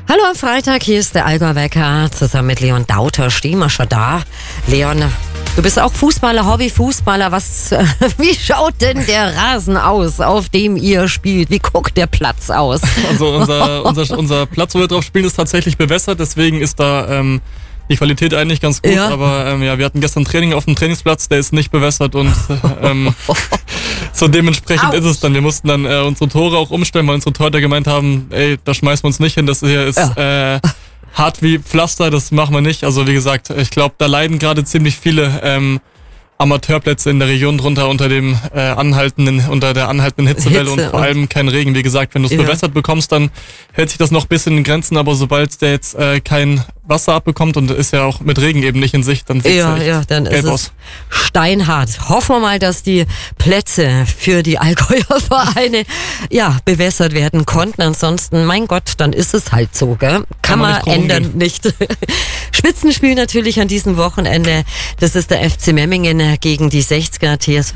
Hallo am Freitag, hier ist der Allgäuer Wecker. Zusammen mit Leon Dauter stehen wir schon da. Leon, du bist auch Fußballer, Hobbyfußballer. Wie schaut denn der Rasen aus, auf dem ihr spielt? Wie guckt der Platz aus? Also unser Platz, wo wir drauf spielen, ist tatsächlich bewässert. Deswegen ist da die Qualität eigentlich ganz gut. Ja. Aber wir hatten gestern Training auf dem Trainingsplatz, der ist nicht bewässert und so dementsprechend ist es dann. Wir mussten dann unsere Tore auch umstellen, weil unsere Torhüter gemeint haben, ey, da schmeißen wir uns nicht hin, das hier ist hart wie Pflaster, das machen wir nicht. Also wie gesagt, ich glaube, da leiden gerade ziemlich viele Amateurplätze in der Region drunter unter der anhaltenden Hitzewelle und vor allem kein Regen. Wie gesagt, wenn du es bewässert bekommst, dann hält sich das noch ein bisschen in Grenzen, aber sobald der jetzt kein Wasser abbekommt und ist ja auch mit Regen eben nicht in Sicht, dann sieht es dann gelb ist aus. es steinhart. Hoffen wir mal, dass die Plätze für die Allgäuer Vereine bewässert werden konnten. Ansonsten, mein Gott, dann ist es halt so, gell? Kann man ändern, nicht. Spitzenspiel natürlich an diesem Wochenende. Das ist der FC Memmingen gegen die 60er TSV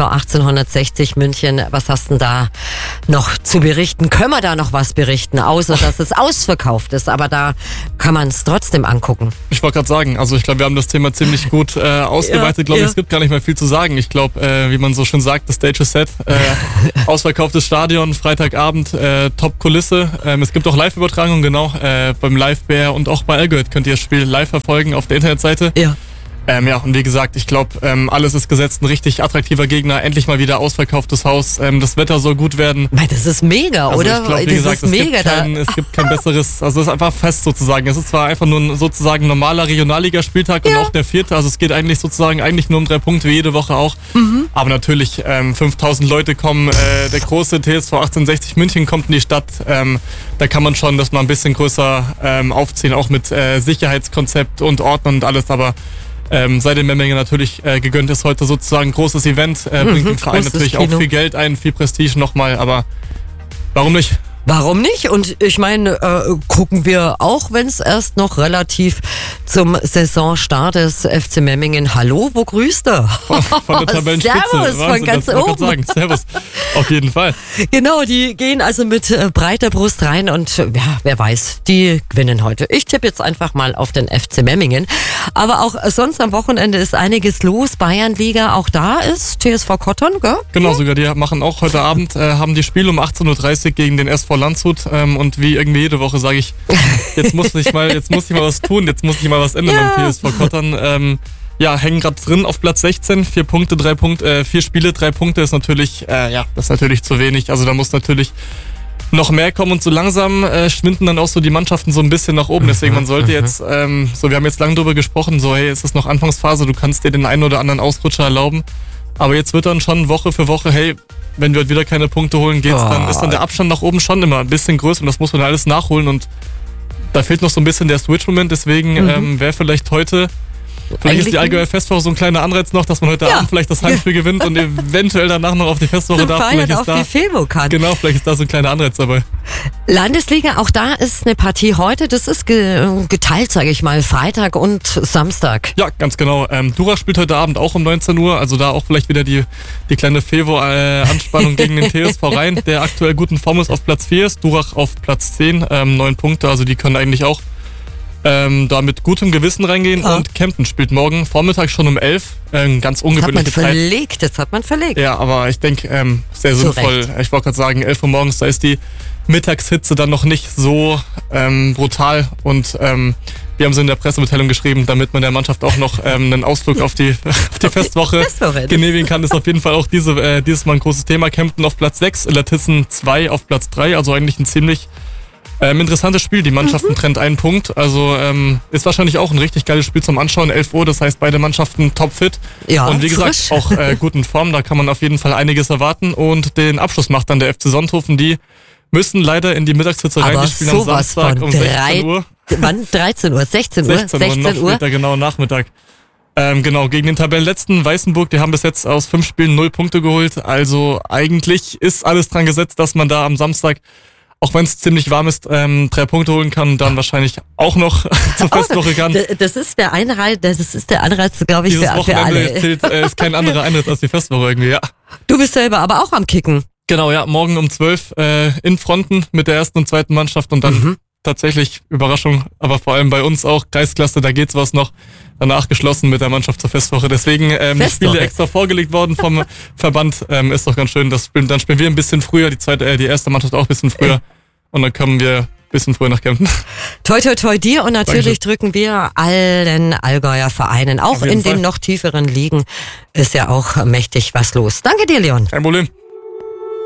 1860 München. Was hast denn da noch zu berichten? Können wir da noch was berichten? Außer, dass es ausverkauft ist. Aber da kann man es trotzdem angucken. Ich wollte gerade sagen, also ich glaube, wir haben das Thema ziemlich gut ausgeweitet. Ich glaube, es gibt gar nicht mehr viel zu sagen. Ich glaube, wie man so schön sagt, the stage is set. Ausverkauftes Stadion, Freitagabend, Top-Kulisse. Es gibt auch Live-Übertragungen, genau, beim Live-Bär und auch bei Allgäuer könnt ihr das Spiel live verfolgen auf der Internetseite. Ja. Und wie gesagt, ich glaube, alles ist gesetzt, ein richtig attraktiver Gegner, endlich mal wieder ausverkauftes Haus, das Wetter soll gut werden. Das ist mega, also oder? Ich glaube, wie gesagt, es gibt kein besseres, also es ist einfach fest sozusagen. Es ist zwar einfach nur ein sozusagen normaler Regionalliga-Spieltag und auch der 4., also es geht eigentlich nur um 3 Punkte wie jede Woche auch. Aber natürlich, 5000 Leute kommen, der große TSV 1860 München kommt in die Stadt, da kann man schon das mal ein bisschen größer aufziehen, auch mit Sicherheitskonzept und Ordnern und alles, aber sei den Memmingen natürlich gegönnt, ist heute sozusagen ein großes Event, bringt dem Verein natürlich auch viel Geld ein, viel Prestige nochmal, aber warum nicht? Warum nicht? Und ich meine, gucken wir auch, wenn es erst noch relativ zum Saisonstart des FC Memmingen. Hallo, wo grüßt er? Von der Tabellenspitze. Servus, Wahnsinn, von ganz oben. Sagen. Servus, auf jeden Fall. Genau, die gehen also mit breiter Brust rein und wer weiß, die gewinnen heute. Ich tippe jetzt einfach mal auf den FC Memmingen. Aber auch sonst am Wochenende ist einiges los. Bayernliga, auch da ist TSV Kottern, gell? Genau, sogar die machen auch heute Abend, haben die Spiele um 18.30 Uhr gegen den SV Landshut und wie irgendwie jede Woche sage ich, jetzt muss ich mal was tun, jetzt muss ich mal was ändern beim TSV Kottern. Hängen gerade drin auf Platz 16, 4 Spiele, 3 Punkte ist natürlich, das ist natürlich zu wenig, also da muss natürlich noch mehr kommen und so langsam schwinden dann auch so die Mannschaften so ein bisschen nach oben, deswegen man sollte jetzt, wir haben jetzt lange drüber gesprochen, so hey, es ist noch Anfangsphase, du kannst dir den einen oder anderen Ausrutscher erlauben, aber jetzt wird dann schon Woche für Woche, hey, wenn wir halt wieder keine Punkte holen, dann ist dann der Abstand nach oben schon immer ein bisschen größer und das muss man alles nachholen und da fehlt noch so ein bisschen der Switch-Moment, deswegen wäre vielleicht heute, vielleicht ist die Allgäuer Festwoche so ein kleiner Anreiz noch, dass man heute Abend vielleicht das Heimspiel gewinnt und eventuell danach noch auf die Festwoche darf. Vielleicht ist die Femo kann. Genau, vielleicht ist da so ein kleiner Anreiz dabei. Landesliga, auch da ist eine Partie heute, das ist geteilt, sage ich mal, Freitag und Samstag. Ja, ganz genau. Durach spielt heute Abend auch um 19 Uhr, also da auch vielleicht wieder die kleine Fevo-Anspannung gegen den TSV Rhein, der aktuell guten Form ist, auf Platz 4 ist, Durach auf Platz 10, 9 Punkte, also die können eigentlich auch da mit gutem Gewissen reingehen und Kempten spielt morgen Vormittag schon um 11, ganz ungewöhnliche Zeit. Das hat man verlegt. Ja, aber ich denke, sehr sinnvoll. Ich wollte gerade sagen, 11 Uhr morgens, da ist die Mittagshitze dann noch nicht so brutal und wir haben sie in der Pressemitteilung geschrieben, damit man der Mannschaft auch noch einen Ausflug auf die Festwoche genehmigen kann, ist auf jeden Fall auch dieses Mal ein großes Thema. Kempten auf Platz 6, Latissen 2 auf Platz 3, also eigentlich ein ziemlich interessantes Spiel. Die Mannschaften trennt einen Punkt, also ist wahrscheinlich auch ein richtig geiles Spiel zum Anschauen, 11 Uhr, das heißt beide Mannschaften topfit und wie gesagt auch gut in Form, da kann man auf jeden Fall einiges erwarten und den Abschluss macht dann der FC Sonthofen, die müssen leider in die Mittagshitze rein, die spielen am Samstag um 16 Uhr. Wann? 13 Uhr? 16 Uhr? 16 Uhr, später, genau, Nachmittag. Genau, gegen den Tabellenletzten Weißenburg, die haben bis jetzt aus 5 Spielen 0 Punkte geholt, also eigentlich ist alles dran gesetzt, dass man da am Samstag, auch wenn es ziemlich warm ist, 3 Punkte holen kann und dann wahrscheinlich auch noch zur Festwoche kann. Das ist der Anreiz, glaube ich, für alle. Zählt, ist kein anderer Anreiz als die Festwoche irgendwie, ja. Du bist selber aber auch am Kicken. Genau, ja, morgen um 12 in Fronten mit der ersten und zweiten Mannschaft und dann tatsächlich Überraschung, aber vor allem bei uns auch Kreisklasse, da geht's was noch. Danach geschlossen mit der Mannschaft zur Festwoche. Deswegen die Spiele extra vorgelegt worden vom Verband. Ist doch ganz schön. Dann spielen wir ein bisschen früher, die erste Mannschaft auch ein bisschen früher. Und dann kommen wir ein bisschen früher nach Kempten. Toi, toi, toi dir und natürlich drücken wir allen Allgäuer Vereinen, auch in den noch tieferen Ligen ist ja auch mächtig was los. Danke dir, Leon. Kein Problem.